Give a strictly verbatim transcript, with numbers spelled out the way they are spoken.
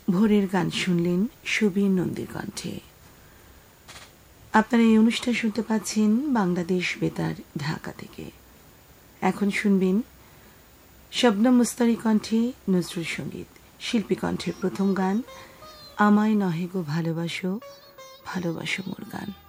ভোরের গান শুনলেন সুবীর নন্দীর কণ্ঠে। আপনারা এই অনুষ্ঠান শুনতে পাচ্ছেন বাংলাদেশ বেতার ঢাকা থেকে। এখন শুনবেন শবনম মুস্তারি কণ্ঠে নজরুল সঙ্গীত। শিল্পী কণ্ঠের প্রথম গান আমায় নহে গো ভালোবাসো, ভালোবাসো মোর গান।